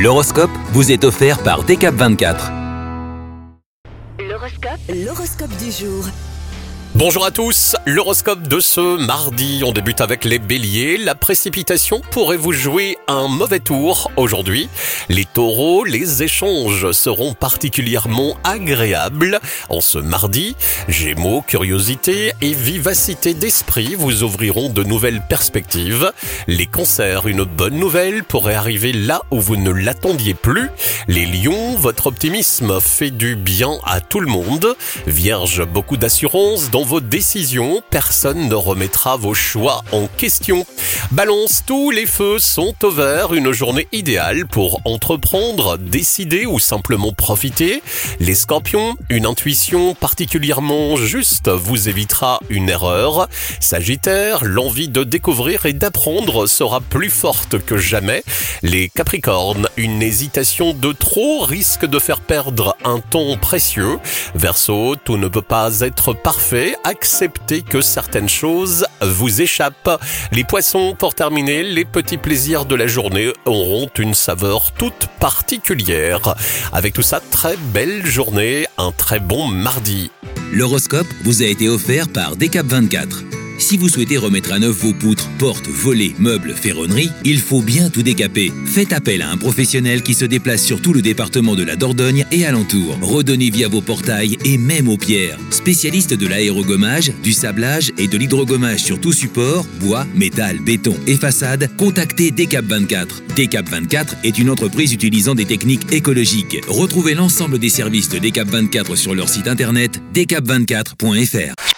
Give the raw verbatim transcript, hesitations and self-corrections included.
L'horoscope vous est offert par D K vingt-quatre. L'horoscope, l'horoscope du jour. Bonjour à tous, l'horoscope de ce mardi, on débute avec les béliers. La précipitation pourrait vous jouer un mauvais tour aujourd'hui. Les taureaux, les échanges seront particulièrement agréables en ce mardi. Gémeaux, curiosité et vivacité d'esprit vous ouvriront de nouvelles perspectives. Les cancers, une bonne nouvelle pourrait arriver là où vous ne l'attendiez plus. Les lions, votre optimisme fait du bien à tout le monde. Vierge, beaucoup d'assurance dans vos décisions, personne ne remettra vos choix en question. Balance, tous les feux sont au vert, une journée idéale pour entreprendre, décider ou simplement profiter. Les scorpions, une intuition particulièrement juste vous évitera une erreur. Sagittaire, l'envie de découvrir et d'apprendre sera plus forte que jamais. Les capricornes, une hésitation de trop risque de faire perdre un temps précieux. Verseau, tout ne peut pas être parfait. Acceptez que certaines choses vous échappent. Les poissons, pour terminer, les petits plaisirs de la journée auront une saveur toute particulière. Avec tout ça, très belle journée, un très bon mardi. L'horoscope vous a été offert par D K vingt-quatre. Si vous souhaitez remettre à neuf vos poutres, portes, volets, meubles, ferronneries, il faut bien tout décaper. Faites appel à un professionnel qui se déplace sur tout le département de la Dordogne et alentour. Redonnez vie à vos portails et même aux pierres. Spécialiste de l'aérogommage, du sablage et de l'hydrogommage sur tout support, bois, métal, béton et façade, contactez D K vingt-quatre. D K vingt-quatre est une entreprise utilisant des techniques écologiques. Retrouvez l'ensemble des services de D K vingt-quatre sur leur site internet d k vingt-quatre point f r.